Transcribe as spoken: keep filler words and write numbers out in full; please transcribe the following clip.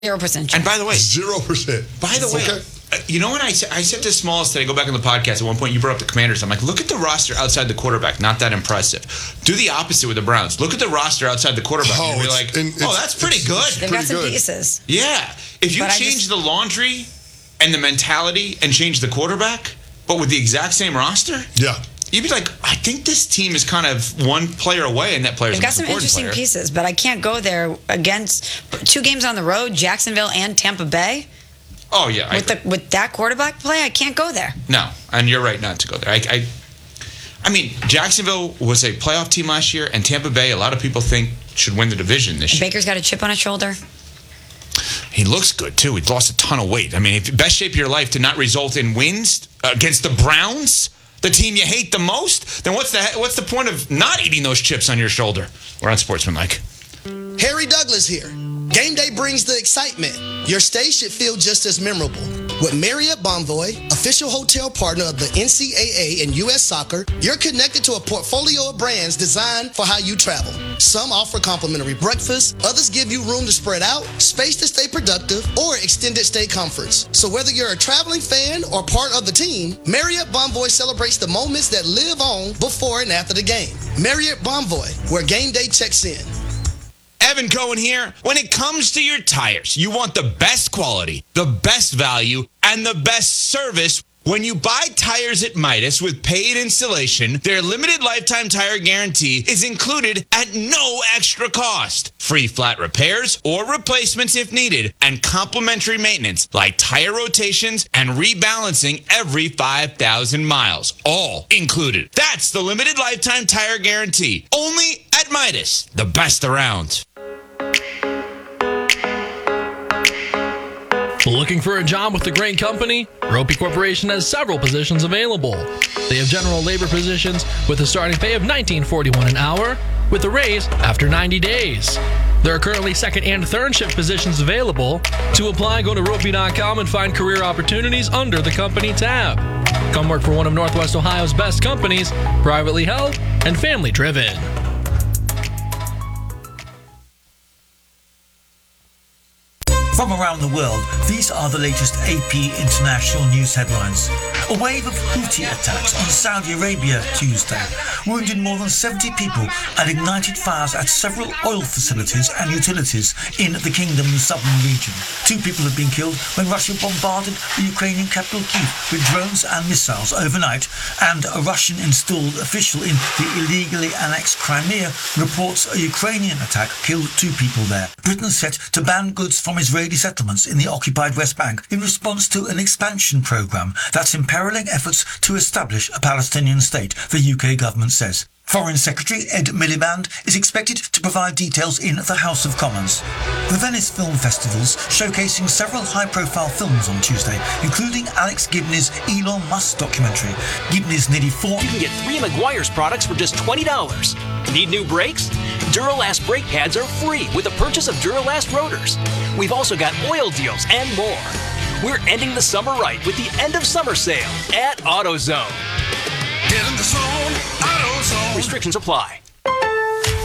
Zero percent. And by the way, zero percent. By the way, okay. uh, you know when I said I said to Smalls today, go back in the podcast. At one point, you brought up the Commanders. I'm like, look at the roster outside the quarterback. Not that impressive. Do the opposite with the Browns. Look at the roster outside the quarterback. Oh, and you're like, oh, that's pretty good. They've got some good pieces. Yeah, if you But change just, the laundry and the mentality and change the quarterback, but with the exact same roster, yeah. You'd be like, I think this team is kind of one player away, and that player's They've got some interesting player. pieces, but I can't go there against two games on the road, Jacksonville and Tampa Bay. Oh, yeah. With, the, with that quarterback play, I can't go there. No, and you're right not to go there. I, I, I mean, Jacksonville was a playoff team last year, and Tampa Bay, a lot of people think, should win the division this year. Baker's got a chip on his shoulder. He looks good, too. He's lost a ton of weight. I mean, if best shape of your life to not result in wins against the Browns, the team you hate the most, then what's the what's the point of not eating those chips on your shoulder? We're on Sportsmanlike. Harry Douglas here. Game day brings the excitement. Your stay should feel just as memorable. With Marriott Bonvoy, official hotel partner of the N C double A and U S Soccer, you're connected to a portfolio of brands designed for how you travel. Some offer complimentary breakfast, others give you room to spread out, space to stay productive, or extended stay comforts. So whether you're a traveling fan or part of the team, Marriott Bonvoy celebrates the moments that live on before and after the game. Marriott Bonvoy, where game day checks in. Evan Cohen here. When it comes to your tires, you want the best quality, the best value, and the best service. When you buy tires at Midas with paid installation, their limited lifetime tire guarantee is included at no extra cost. Free flat repairs or replacements if needed, and complimentary maintenance like tire rotations and rebalancing every five thousand miles. All included. That's the limited lifetime tire guarantee. Only at Midas, the best around. Looking for a job with a great company? Ropey Corporation has several positions available. They have general labor positions with a starting pay of nineteen forty-one an hour, with a raise after ninety days. There are currently second and third shift positions available. To apply, go to ropey dot com and find career opportunities under the company tab. Come work for one of Northwest Ohio's best companies, privately held and family driven. From around the world, these are the latest A P International News headlines. A wave of Houthi attacks on Saudi Arabia Tuesday wounded more than seventy people and ignited fires at several oil facilities and utilities in the kingdom's southern region. Two people have been killed when Russia bombarded the Ukrainian capital Kyiv with drones and missiles overnight, and a Russian-installed official in the illegally annexed Crimea reports a Ukrainian attack killed two people there. Britain set to ban goods from Israeli settlements in the occupied West Bank in response to an expansion program that's imperiling efforts to establish a Palestinian state, the U K government says. Foreign Secretary Ed Miliband is expected to provide details in the House of Commons. The Venice Film Festival's showcasing several high-profile films on Tuesday, including Alex Gibney's Elon Musk documentary. Gibney's nearly four... You can get three Meguiar's products for just twenty dollars. Need new brakes? Duralast brake pads are free with the purchase of Duralast rotors. We've also got oil deals and more. We're ending the summer right with the end of summer sale at AutoZone. Get in the zone, AutoZone. Restrictions apply.